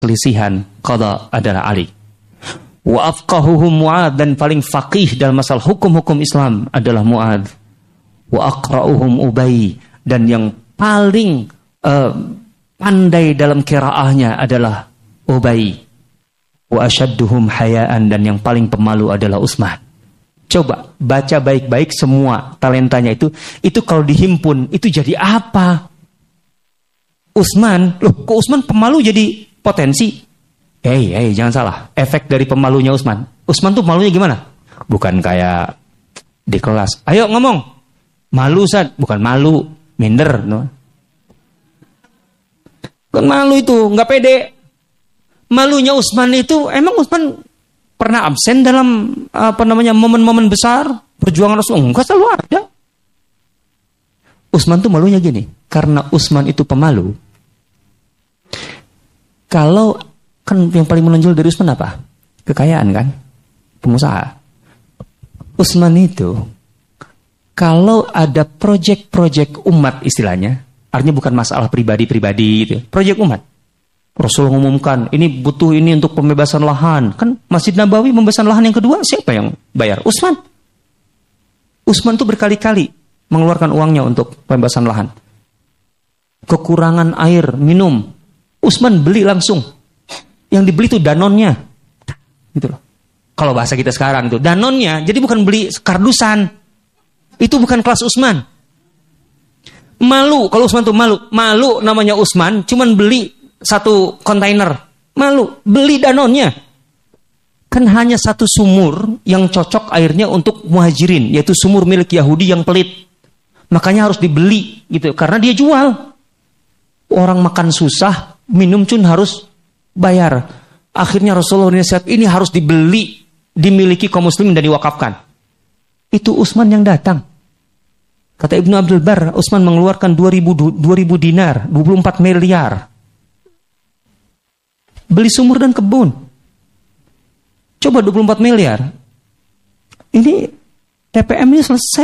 perselisihan qada adalah Ali. Wa afqahuhum Mu'adz, dan paling faqih dalam masalah hukum-hukum Islam adalah Mu'adz. Wa aqra'uhum Ubay, dan yang paling pandai dalam qiraahnya adalah Ubay. Wa asyadduhum hayaan, dan yang paling pemalu adalah Utsman. Coba baca baik-baik semua talentanya itu kalau dihimpun itu jadi apa? Utsman, loh kok Utsman pemalu jadi potensi? Jangan salah. Efek dari pemalunya Utsman. Utsman tuh malunya gimana? Bukan kayak di kelas. Ayo ngomong. Malu, Ustaz. Bukan malu. Minder. No? Bukan malu itu. Nggak pede. Malunya Utsman itu, emang Utsman pernah absen dalam momen-momen besar perjuangan Rasul? Enggak, selalu ada. Utsman tuh malunya gini. Karena Utsman itu pemalu. Kalau kan yang paling menonjol dari Utsman apa? Kekayaan kan? Pengusaha. Utsman itu kalau ada proyek-proyek umat istilahnya, artinya bukan masalah pribadi-pribadi gitu. Proyek umat. Rasul mengumumkan ini butuh ini untuk pembebasan lahan. Kan Masjid Nabawi pembebasan lahan yang kedua siapa yang bayar? Utsman. Utsman tuh berkali-kali mengeluarkan uangnya untuk pembebasan lahan. Kekurangan air minum, Utsman beli langsung. Yang dibeli itu danonnya, gitu loh. Kalau bahasa kita sekarang itu danonnya, jadi bukan beli kardusan. Itu bukan kelas Utsman. Malu, kalau Utsman tuh malu namanya Utsman, cuman beli 1 kontainer. Malu, beli danonnya. Kan hanya 1 sumur yang cocok airnya untuk muhajirin, yaitu sumur milik Yahudi yang pelit. Makanya harus dibeli gitu, karena dia jual. Orang makan susah, minum cun harus bayar. Akhirnya Rasulullah nasihat, ini harus dibeli, dimiliki kaum muslimin dan diwakafkan. Itu Utsman yang datang. Kata Ibnu Abdul Bar, Utsman mengeluarkan 2000 dinar, 24 miliar. Beli sumur dan kebun. Coba 24 miliar. Ini TPM ini selesai.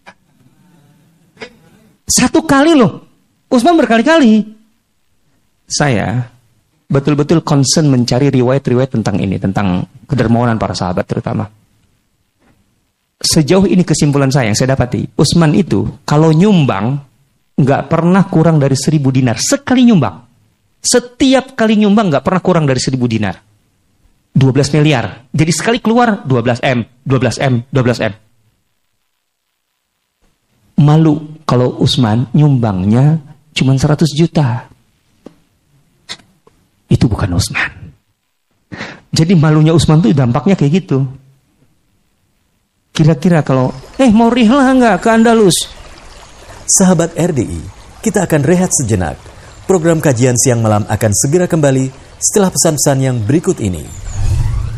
1 kali loh. Utsman berkali-kali. Saya betul-betul concern mencari riwayat-riwayat tentang ini, tentang kedermawanan para sahabat terutama. Sejauh ini kesimpulan saya yang saya dapati, Utsman itu kalau nyumbang nggak pernah kurang dari 1.000 dinar sekali nyumbang. Setiap kali nyumbang nggak pernah kurang dari 1.000 dinar. 12 miliar. Jadi sekali keluar 12 M. Malu kalau Utsman nyumbangnya cuma 100 juta. Itu bukan Utsman. Jadi malunya Utsman tuh dampaknya kayak gitu. Kira-kira kalau mau rihlah nggak ke Andalus? Sahabat RDI, kita akan rehat sejenak. Program kajian siang malam akan segera kembali setelah pesan-pesan yang berikut ini.